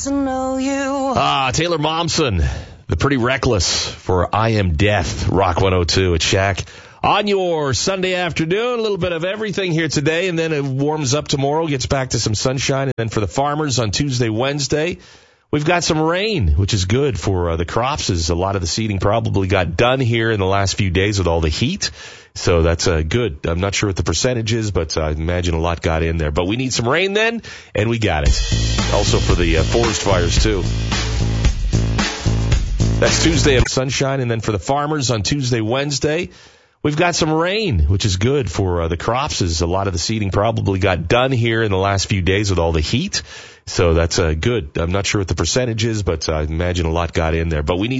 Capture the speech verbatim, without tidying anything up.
to know you. Ah, Taylor Momsen, the Pretty Reckless for I Am Death, Rock one oh two at Shaq. On your Sunday afternoon, a little bit of everything here today, and then it warms up tomorrow, gets back to some sunshine. And then for the farmers on Tuesday, Wednesday, we've got some rain, which is good for uh, the crops, as a lot of the seeding probably got done here in the last few days with all the heat. So that's uh, good. I'm not sure what the percentage is, but I imagine a lot got in there. But we need some rain then, and we got it. Also for the uh, forest fires, too. That's Tuesday of sunshine, and then for the farmers on Tuesday, Wednesday, we've got some rain, which is good for uh, the crops, as a lot of the seeding probably got done here in the last few days with all the heat. So that's uh, good. I'm not sure what the percentage is, but I imagine a lot got in there. But we need